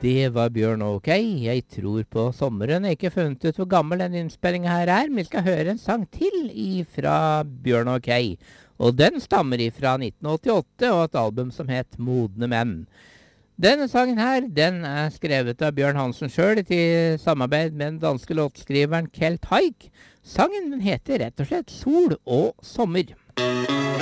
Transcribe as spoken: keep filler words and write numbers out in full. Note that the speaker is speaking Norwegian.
Det var Bjørn OK. Jeg tror på sommeren. Jeg har ikke funnet ut hvor gammel den innspillingen her er, men vi skal høre en sang til fra Bjørn OK. Og den stammer fra nitten åttiåtte og et album som het Modne Menn. Denne sangen her, den er skrevet av Bjørn Hansen selv i samarbeid med den danske låtskriveren Kjeld Haik. Sangen den heter rett og slett Sol og sommer.